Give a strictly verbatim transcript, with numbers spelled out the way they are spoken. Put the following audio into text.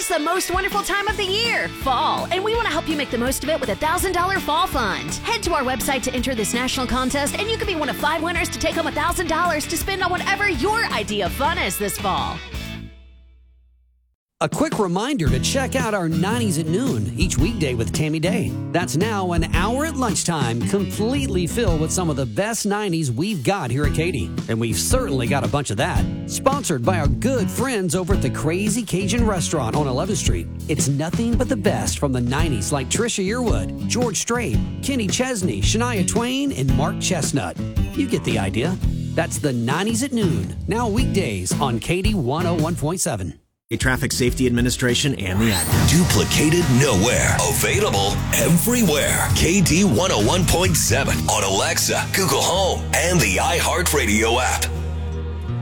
It's the most wonderful time of the year, fall, and we want to help you make the most of it with a one thousand dollars Fall Fund. Head to our website to enter this national contest, and you could be one of five winners to take home one thousand dollars to spend on whatever your idea of fun is this fall. A quick reminder to check out our nineties at noon each weekday with Tammy Day. That's now an hour at lunchtime, completely filled with some of the best nineties we've got here at Katy. And we've certainly got a bunch of that. Sponsored by our good friends over at the Crazy Cajun Restaurant on eleventh street. It's nothing but the best from the nineties like Trisha Yearwood, George Strait, Kenny Chesney, Shania Twain, and Mark Chestnut. You get the idea. That's the nineties at noon, now weekdays on Katy one oh one point seven. Traffic Safety Administration and the app. Duplicated nowhere. Available everywhere. K D one oh one point seven on Alexa, Google Home, and the iHeartRadio app.